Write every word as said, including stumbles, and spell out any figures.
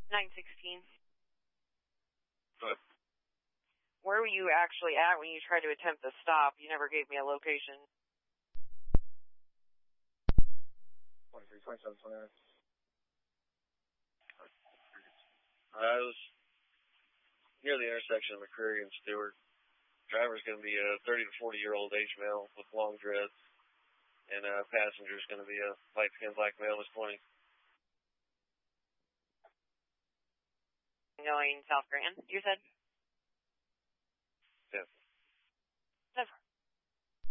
nine sixteen. Good. Where were you actually at when you tried to attempt to stop? You never gave me a location. twenty-three, twenty-seven, twenty-nine. I was near the intersection of McCreary and Stewart. Driver's going to be a thirty to forty year old age male with long dreads, and uh, passenger's going to be a light skinned black male who's twenty. Going South Grand, you said?